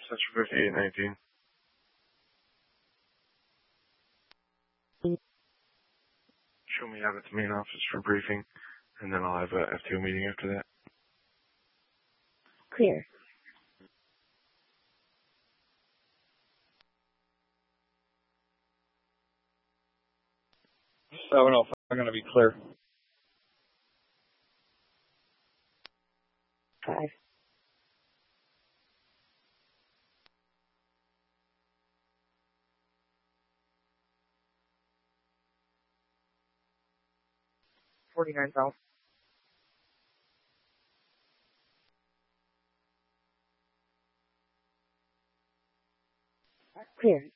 Central 5819. Show me out at the main office for briefing, and then I'll have a FTO meeting after that. Clear. 705, I'm going to be clear. 5. $49,000. Clear.